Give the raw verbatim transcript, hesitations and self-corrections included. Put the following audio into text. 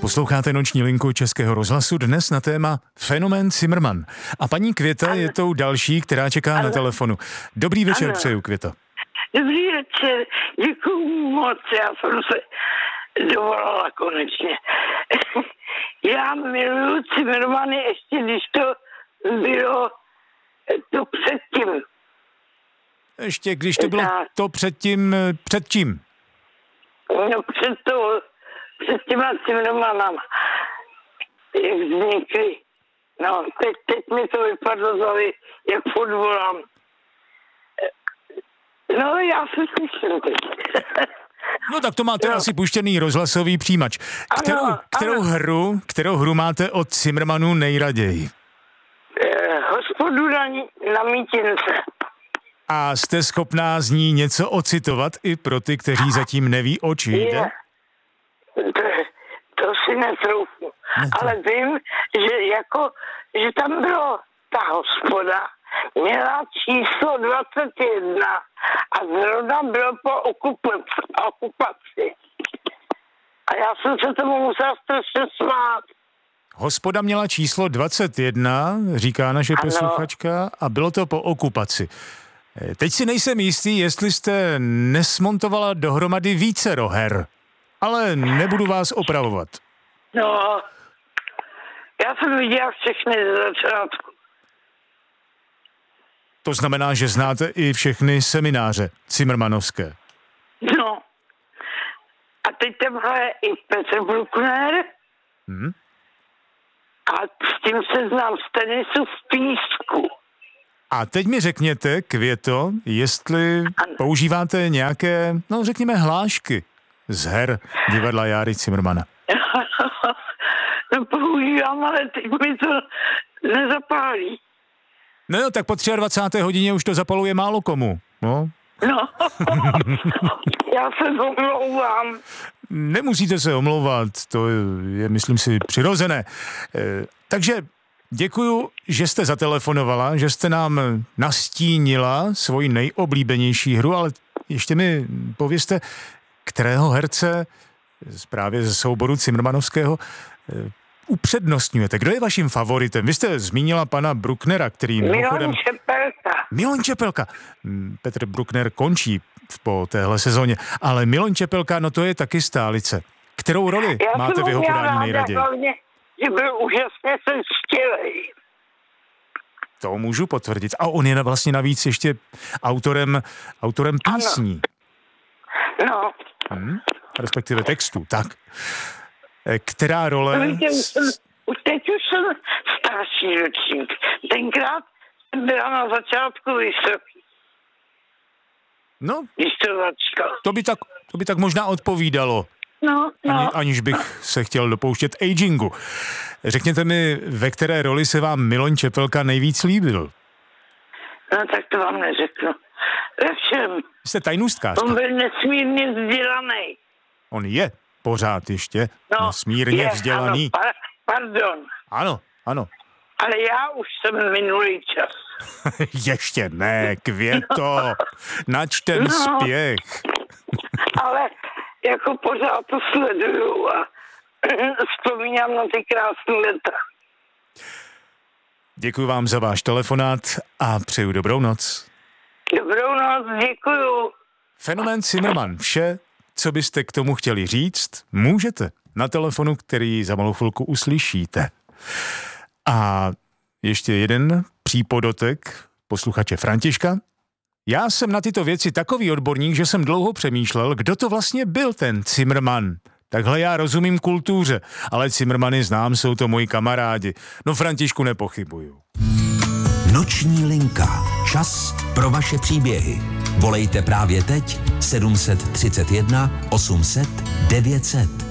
Posloucháte noční linku Českého rozhlasu, dnes na téma fenomén Cimrman. A paní Květa ano. je tou další, která čeká ano. na telefonu. Dobrý večer ano. přeju, Květo. Dobrý večer, děkuju moc, já jsem se dovolala konečně. Já miluju Cimrmany ještě, když to bylo to předtím. Ještě když to bylo to předtím, před čím? No před to, před těma Cimrmanama, jak vznikly. No, teď, teď mi to vypadlo z hlavy, jak fotbolám. No, já se slyším teď. No tak to máte no. asi puštěný rozhlasový přijímač. Kterou, ano, kterou, ano. Hru, kterou hru máte od Cimrmanů nejraději? Eh, hospodu na, na mítince. A jste schopná z ní něco ocitovat i pro ty, kteří zatím neví, oč jde? To, to si netroufnu. Ne, to... Ale vím, že jako, že tam bylo ta hospoda, měla číslo dvacet jedna a zrovna bylo po okupaci. okupaci. A já jsem se tomu musela strašně smát. Hospoda měla číslo dvacet jedna, říká naše ano. posluchačka, a bylo to po okupaci. Teď si nejsem jistý, jestli jste nesmontovala dohromady vícero her, ale nebudu vás opravovat. No, já jsem viděla všechny ze začátku. To znamená, že znáte i všechny semináře cimrmanovské. No. A teď tam hraje i Petr Bruckner. Hmm. A s tím se znám z tenisu v písku. A teď mi řekněte, Květo, jestli ano. používáte nějaké, no řekněme, hlášky z her divadla Járy Cimrmana. No používám, ale teď mi to nezapálí. No jo, tak po dvacáté třetí hodině už to zapaluje málo komu. No, no. Já se omlouvám. Nemusíte se omlouvat, to je, myslím si, přirozené. E, takže děkuju, že jste zatelefonovala, že jste nám nastínila svoji nejoblíbenější hru, ale ještě mi povězte, kterého herce právě ze souboru Cimrmanovského upřednostňujete. Kdo je vaším favoritem? Vy jste zmínila pana Brucknera, který mimochodem... Milan Čepelka. Milan Čepelka. Petr Bruckner končí po téhle sezóně, ale Milan Čepelka, no to je taky stálice. Kterou roli Já máte v jeho podání nejraději? Hlavně, že byl úžasně sečtělej. To můžu potvrdit. A on je vlastně navíc ještě autorem, autorem písní. Ano. No. Hmm, respektive textů, tak. Která role... No, víte, už, jsem, už teď už jsem starší ročník. Tenkrát jsem byla na začátku vysoký. No, Vystovačka. To by tak, to by tak možná odpovídalo. No, no. Ani, aniž bych se chtěl dopouštět agingu. Řekněte mi, ve které roli se vám Milan Čepelka nejvíc líbil? No tak to vám neřeknu. Ve všem. Jste tajnůstkářka. On byl nesmírně vzdělaný. On je pořád ještě no, nesmírně je, vzdělaný. Ano, pa, pardon. Ano, ano. Ale já už jsem minulý čas. Ještě ne, Květo. No. Nač ten no, spěch. Ale jako pořád to sleduju a vzpomínám na ty krásné leta. Děkuji vám za váš telefonát a přeju dobrou noc. Dobrou noc, děkuju. Fenomén Cimrman. Vše, co byste k tomu chtěli říct, můžete na telefonu, který za malou chvilku uslyšíte. A ještě jeden přípodotek posluchače Františka. Já jsem na tyto věci takový odborník, že jsem dlouho přemýšlel, kdo to vlastně byl ten Cimrman. Takhle já rozumím kultuře, ale Cimrmany znám, jsou to moji kamarádi. No Františku, nepochybuju. Noční linka. Čas pro vaše příběhy. Volejte právě teď sedm set třicet jedna osm set devět set.